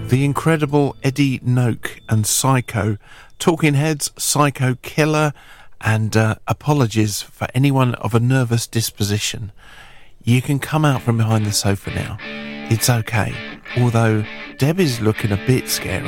The incredible Eddie Noak and Psycho, Talking Heads, Psycho Killer, and apologies for anyone of a nervous disposition. You can come out from behind the sofa now. It's okay. Although Deb is looking a bit scary.